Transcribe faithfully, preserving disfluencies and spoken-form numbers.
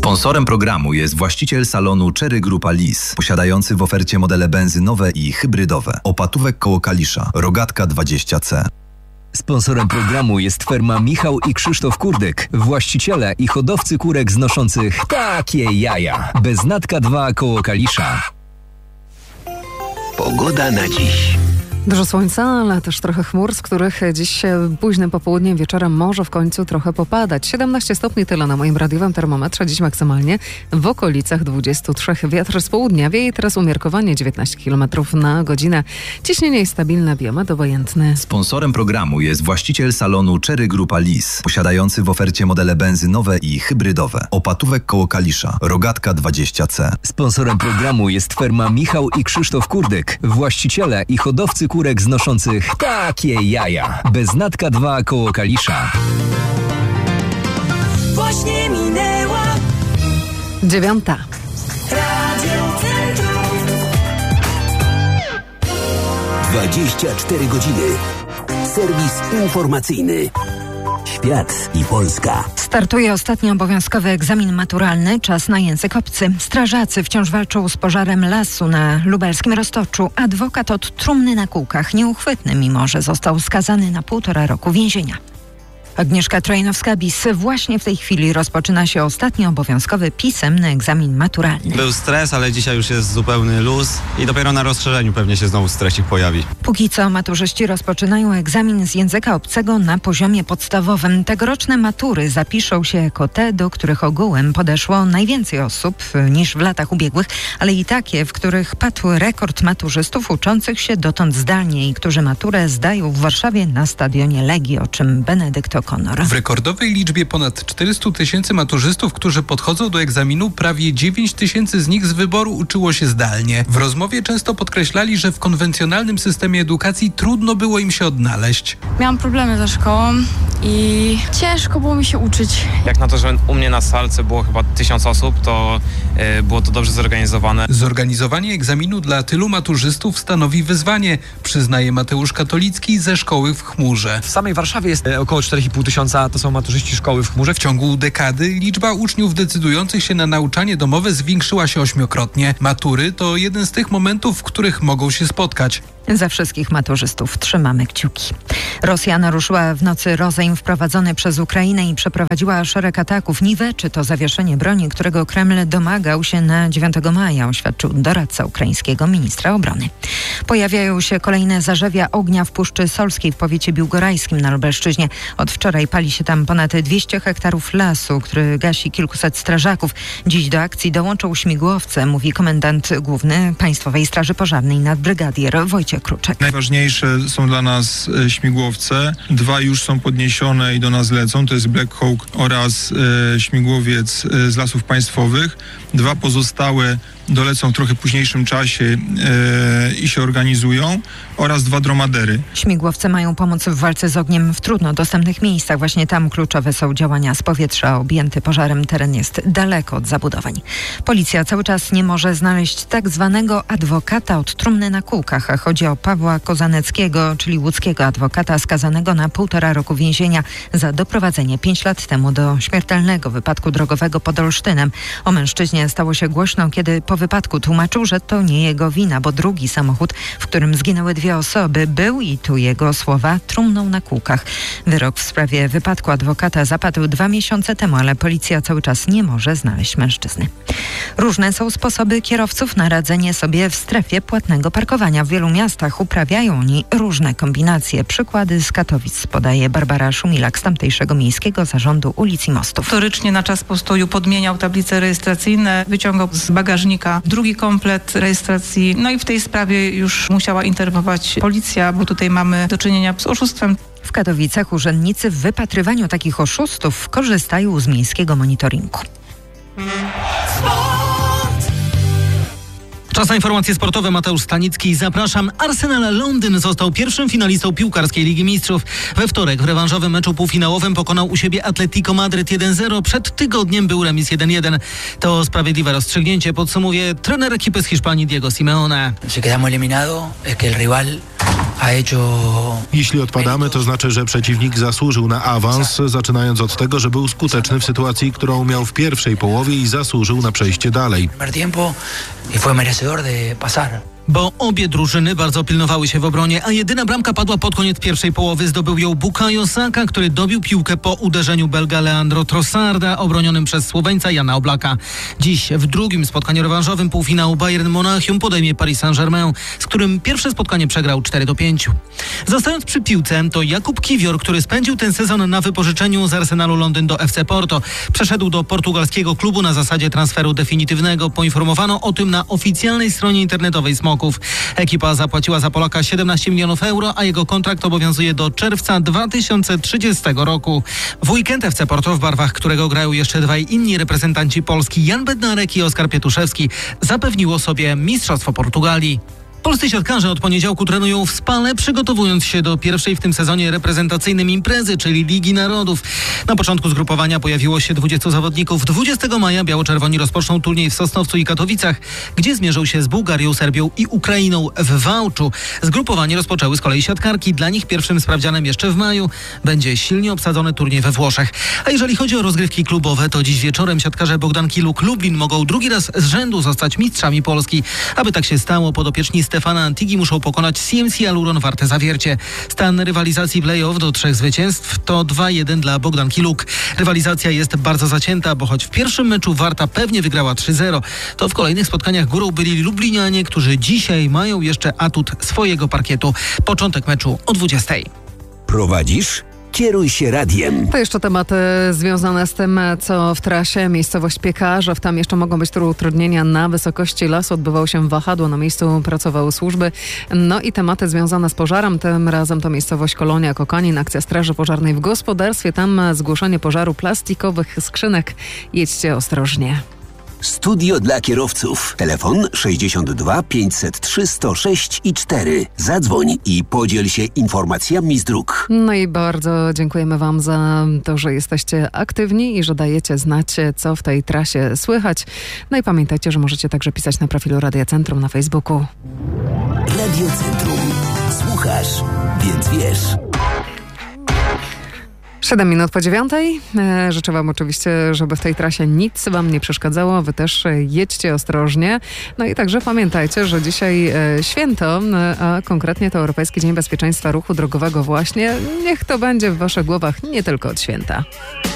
Sponsorem programu jest właściciel salonu Chery Grupa Lis, posiadający w ofercie modele benzynowe i hybrydowe. Opatówek koło Kalisza, Rogatka dwadzieścia C. Sponsorem programu jest firma Michał i Krzysztof Kurdek, właściciele i hodowcy kurek znoszących takie jaja. Beznatka dwa koło Kalisza. Pogoda na dziś. Dużo słońca, ale też trochę chmur, z których dziś późnym popołudniem, wieczorem może w końcu trochę popadać. siedemnaście stopni tyle na moim radiowym termometrze, dziś maksymalnie w okolicach dwudziestu trzech. Wiatr z południa wieje, teraz umiarkowanie dziewiętnaście kilometrów na godzinę. Ciśnienie jest stabilne, biometr obojętny. Sponsorem programu jest właściciel salonu Chery Grupa Lis, posiadający w ofercie modele benzynowe i hybrydowe. Opatówek koło Kalisza, Rogatka dwadzieścia C. Sponsorem programu jest firma Michał i Krzysztof Kurdek, właściciele i hodowcy kurek znoszących takie jaja. Beznatka dwa koło Kalisza. Właśnie minęła Dziewiąta. Radio Centrum. dwadzieścia cztery godziny. Serwis informacyjny. Świat i Polska. Startuje ostatni obowiązkowy egzamin maturalny. Czas na język obcy. Strażacy wciąż walczą z pożarem lasu na lubelskim Roztoczu. Adwokat od trumny na kółkach nieuchwytny, mimo że został skazany na półtora roku więzienia. Agnieszka Trojnowska-Bis. Właśnie w tej chwili rozpoczyna się ostatni obowiązkowy pisemny egzamin maturalny. Był stres, ale dzisiaj już jest zupełny luz i dopiero na rozszerzeniu pewnie się znowu stresik pojawi. Póki co maturzyści rozpoczynają egzamin z języka obcego na poziomie podstawowym. Tegoroczne matury zapiszą się jako te, do których ogółem podeszło najwięcej osób niż w latach ubiegłych, ale i takie, w których padł rekord maturzystów uczących się dotąd zdalnie i którzy maturę zdają w Warszawie na stadionie Legii, o czym Benedykt W rekordowej liczbie ponad czterystu tysięcy maturzystów, którzy podchodzą do egzaminu, prawie dziewięć tysięcy z nich z wyboru uczyło się zdalnie. W rozmowie często podkreślali, że w konwencjonalnym systemie edukacji trudno było im się odnaleźć. Miałam problemy ze szkołą i ciężko było mi się uczyć. Jak na to, że u mnie na salce było chyba tysiąc osób, to yy, było to dobrze zorganizowane. Zorganizowanie egzaminu dla tylu maturzystów stanowi wyzwanie, przyznaje Mateusz Katolicki ze szkoły w Chmurze. W samej Warszawie jest około cztery i pół tysiąca, to są maturzyści szkoły w Chmurze. W ciągu dekady liczba uczniów decydujących się na nauczanie domowe zwiększyła się ośmiokrotnie. Matury to jeden z tych momentów, w których mogą się spotkać. Za wszystkich maturzystów trzymamy kciuki. Rosja naruszyła w nocy rozejm wprowadzony przez Ukrainę i przeprowadziła szereg ataków. Niweczy to zawieszenie broni, którego Kreml domagał się na dziewiątego maja, oświadczył doradca ukraińskiego ministra obrony. Pojawiają się kolejne zarzewia ognia w Puszczy Solskiej w powiecie biłgorajskim na Lubelszczyźnie. Od wczoraj pali się tam ponad dwieście hektarów lasu, który gasi kilkuset strażaków. Dziś do akcji dołączą śmigłowce, mówi komendant główny Państwowej Straży Pożarnej nadbrygadier Wojciech Kruczek. Najważniejsze są dla nas e, śmigłowce. Dwa już są podniesione i do nas lecą. To jest Black Hawk oraz e, śmigłowiec e, z Lasów Państwowych. Dwa pozostałe dolecą w trochę późniejszym czasie e, i się organizują, oraz dwa dromadery. Śmigłowce mają pomóc w walce z ogniem w trudno dostępnych miejscach. Właśnie tam kluczowe są działania z powietrza. Objęty pożarem teren jest daleko od zabudowań. Policja cały czas nie może znaleźć tak zwanego adwokata od trumny na kółkach, a chodzi o Pawła Kozaneckiego, czyli łódzkiego adwokata skazanego na półtora roku więzienia za doprowadzenie pięć lat temu do śmiertelnego wypadku drogowego pod Olsztynem. O mężczyźnie stało się głośno, kiedy po wypadku tłumaczył, że to nie jego wina, bo drugi samochód, w którym zginęły dwie osoby, był, i tu jego słowa, trumną na kółkach. Wyrok w sprawie wypadku adwokata zapadł dwa miesiące temu, ale policja cały czas nie może znaleźć mężczyzny. Różne są sposoby kierowców na radzenie sobie w strefie płatnego parkowania. W wielu miastach uprawiają oni różne kombinacje. Przykłady z Katowic podaje Barbara Szumilak z tamtejszego Miejskiego Zarządu Ulic i Mostów. Notorycznie na czas postoju podmieniał tablice rejestracyjne, wyciągał z bagażnika drugi komplet rejestracji. No i w tej sprawie już musiała interweniować policja, bo tutaj mamy do czynienia z oszustwem. W Katowicach urzędnicy w wypatrywaniu takich oszustów korzystają z miejskiego monitoringu. Czas na informacje sportowe. Mateusz Stanicki. Zapraszam. Arsenal Londyn został pierwszym finalistą piłkarskiej Ligi Mistrzów. We wtorek w rewanżowym meczu półfinałowym pokonał u siebie Atletico Madryt jeden zero. Przed tygodniem był remis jeden jeden. To sprawiedliwe rozstrzygnięcie, podsumuje trener ekipy z Hiszpanii Diego Simeone. Si quedamos eliminados, es que el rival Jeśli odpadamy, to znaczy, że przeciwnik zasłużył na awans, zaczynając od tego, że był skuteczny w sytuacji, którą miał w pierwszej połowie i zasłużył na przejście dalej. Bo obie drużyny bardzo pilnowały się w obronie, a jedyna bramka padła pod koniec pierwszej połowy. Zdobył ją Bukayo Saka, który dobił piłkę po uderzeniu Belga Leandro Trossarda, obronionym przez Słoweńca Jana Oblaka. Dziś w drugim spotkaniu rewanżowym półfinału Bayern Monachium podejmie Paris Saint-Germain, z którym pierwsze spotkanie przegrał cztery do pięciu. Zostając przy piłce, to Jakub Kiwior, który spędził ten sezon na wypożyczeniu z Arsenalu Londyn do F C Porto, przeszedł do portugalskiego klubu na zasadzie transferu definitywnego. Poinformowano o tym na oficjalnej stronie internetowej Smoków. Ekipa zapłaciła za Polaka siedemnaście milionów euro, a jego kontrakt obowiązuje do czerwca dwa tysiące trzydziestego roku. W weekend F C Porto, w barwach którego grają jeszcze dwaj inni reprezentanci Polski, Jan Bednarek i Oskar Pietuszewski, zapewniło sobie Mistrzostwo Portugalii. Polscy siatkarze od poniedziałku trenują w Spale, przygotowując się do pierwszej w tym sezonie reprezentacyjnym imprezy, czyli Ligi Narodów. Na początku zgrupowania pojawiło się dwudziestu zawodników. dwudziestego maja biało-czerwoni rozpoczną turniej w Sosnowcu i Katowicach, gdzie zmierzą się z Bułgarią, Serbią i Ukrainą w Wałczu. Zgrupowanie rozpoczęły z kolei siatkarki. Dla nich pierwszym sprawdzianem jeszcze w maju będzie silnie obsadzony turniej we Włoszech. A jeżeli chodzi o rozgrywki klubowe, to dziś wieczorem siatkarze Bogdanki Luk Lublin mogą drugi raz z rzędu zostać mistrzami Polski. Aby tak się stało, podopieczni Stefana Antigi muszą pokonać C M C Aluron Warte Zawiercie. Stan rywalizacji play-off do trzech zwycięstw to dwa jeden dla Bogdanki Luk. Rywalizacja jest bardzo zacięta, bo choć w pierwszym meczu Warta pewnie wygrała trzy zero, to w kolejnych spotkaniach górą byli Lublinianie, którzy dzisiaj mają jeszcze atut swojego parkietu. Początek meczu o dwudziestej. Prowadzisz? Kieruj się radiem. To jeszcze tematy związane z tym, co w trasie. Miejscowość Piekarzew. Tam jeszcze mogą być tu utrudnienia na wysokości lasu. Odbywało się wahadło. Na miejscu pracowały służby. No i tematy związane z pożarem. Tym razem to miejscowość Kolonia Kokanin. Akcja Straży Pożarnej w gospodarstwie. Tam zgłoszenie pożaru plastikowych skrzynek. Jedźcie ostrożnie. Studio dla kierowców. Telefon sześćdziesiąt dwa pięćset trzy sto sześć i cztery. Zadzwoń i podziel się informacjami z dróg. No i bardzo dziękujemy Wam za to, że jesteście aktywni i że dajecie znać, co w tej trasie słychać. No i pamiętajcie, że możecie także pisać na profilu Radia Centrum na Facebooku. Radio Centrum. Słuchasz, więc wiesz. Siedem minut po dziewiątej. Życzę Wam oczywiście, żeby w tej trasie nic Wam nie przeszkadzało. Wy też jedźcie ostrożnie. No i także pamiętajcie, że dzisiaj święto, a konkretnie to Europejski Dzień Bezpieczeństwa Ruchu Drogowego właśnie. Niech to będzie w Waszych głowach nie tylko od święta.